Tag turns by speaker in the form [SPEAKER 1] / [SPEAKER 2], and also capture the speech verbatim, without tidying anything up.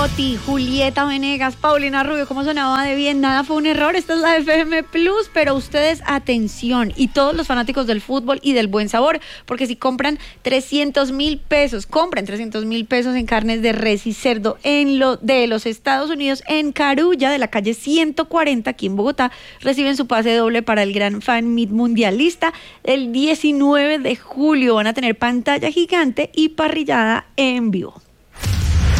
[SPEAKER 1] Toti, Julieta Venegas, Paulina Rubio, ¿cómo sonaba de bien? Nada fue un error, esta es la F M Plus, pero ustedes atención, y todos los fanáticos del fútbol y del buen sabor, porque si compran trescientos mil pesos, compran trescientos mil pesos en carnes de res y cerdo en lo de los Estados Unidos, en Carulla, de la calle ciento cuarenta, aquí en Bogotá, reciben su pase doble para el Gran Fan Meet Mundialista el diecinueve de julio. Van a tener pantalla gigante y parrillada en vivo.